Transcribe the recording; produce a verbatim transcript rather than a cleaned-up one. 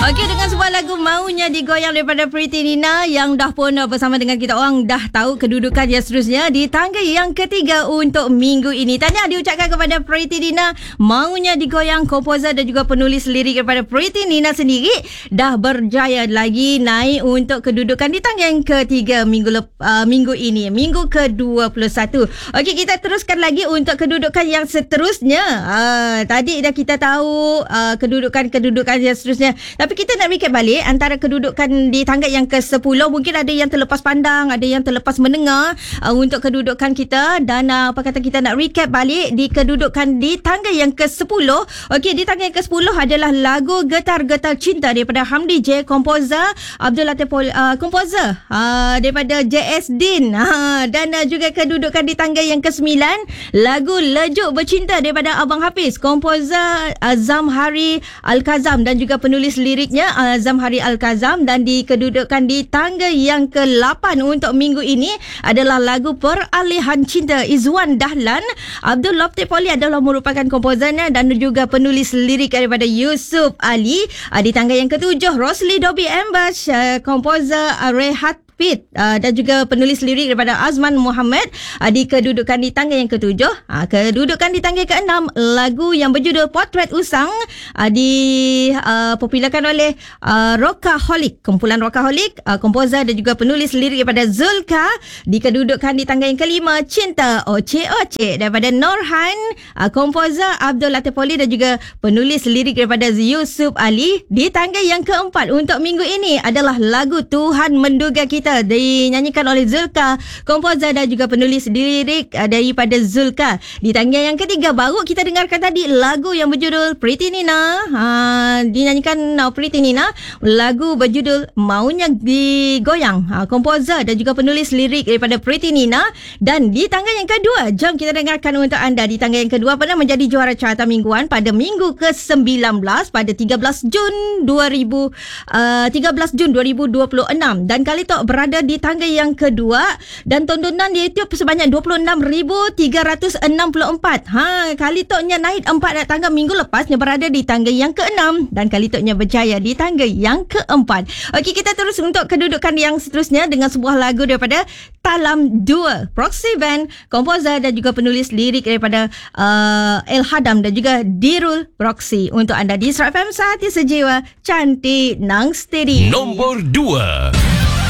Okey, dengan sebuah lagu Maunya Digoyang daripada Pretty Nina yang dah pun bersama dengan kita orang dah tahu kedudukan yang seterusnya di tangga yang ketiga untuk minggu ini. Tanya diucapkan kepada Pretty Nina, Maunya Digoyang, komposer dan juga penulis lirik daripada Pretty Nina sendiri dah berjaya lagi naik untuk kedudukan di tangga yang ketiga minggu lep, uh, minggu ini, minggu ke dua puluh satu. Okey, kita teruskan lagi untuk kedudukan yang seterusnya. Uh, tadi dah kita tahu uh, kedudukan-kedudukan yang seterusnya. Tapi kita nak recap balik antara kedudukan di tangga yang ke sepuluh. Mungkin ada yang terlepas pandang, ada yang terlepas mendengar uh, untuk kedudukan kita. Dan uh, apa kata kita nak recap balik di kedudukan di tangga yang ke sepuluh. Okey, di tangga yang ke sepuluh adalah lagu Getar-Getar Cinta daripada Hamdi J, komposer Abdul Latif Poli, uh, komposer uh, daripada J S Din. Uh, dan uh, juga kedudukan di tangga yang ke sembilan, lagu Lejuk Bercinta daripada Abang Hafiz, komposer uh, Zamhari Al-Kazam dan juga penulis liriknya uh, Zamhari Al-Kazam. Dan di kedudukan di tangga yang ke lapan untuk minggu ini adalah lagu Peralihan Cinta Izwan Dahlan. Abdul Latif Poli adalah merupakan komposernya dan juga penulis lirik daripada Yusuf Ali. Uh, di tangga yang ketujuh, Rosli Dobi Ambash, uh, komposer uh, Rehat Fit uh, dan juga penulis lirik daripada Azman Muhammad. Uh, di kedudukan di tangga yang ketujuh, uh, kedudukan di tangga ke enam, lagu yang berjudul Potret Usang uh, dipopularkan uh, oleh uh, Rockaholic, kumpulan Rockaholic, uh, komposer dan juga penulis lirik daripada Zulka. Di kedudukan di tangga yang kelima, Cinta Oce Oce daripada Norhan, uh, komposer Abdul Latif Poli dan juga penulis lirik daripada Yusuf Ali. Di tangga yang keempat untuk minggu ini adalah lagu Tuhan Menduga Kita dinyanyikan oleh Zulka, komposer dan juga penulis lirik daripada Zulka. Di tangga yang ketiga baru kita dengarkan tadi lagu yang berjudul Pretty Nina, ha, dinyanyikan uh, Pretty Nina, lagu berjudul Maunya Digoyang, ha, komposer dan juga penulis lirik daripada Pretty Nina. Dan di tangga yang kedua, jom kita dengarkan untuk anda. Di tangga yang kedua pernah menjadi juara carta mingguan pada minggu ke sembilan belas pada tiga belas Jun dua ribu dua puluh enam dan kali tu berada di tangga yang kedua dan tontonan di YouTube sebanyak dua puluh enam ribu tiga ratus enam puluh empat. Ha, kali toknya naik empat tangga minggu lepasnya berada di tangga yang keenam dan kali toknya berjaya di tangga yang keempat. Okey, kita terus untuk kedudukan yang seterusnya dengan sebuah lagu daripada Talam dua, Proxy Band, komposer dan juga penulis lirik daripada uh, El Hadam dan juga Dirul Proxy. Untuk anda di Surat F M Sehati Sejiwa, cantik nang steady. Nombor dua.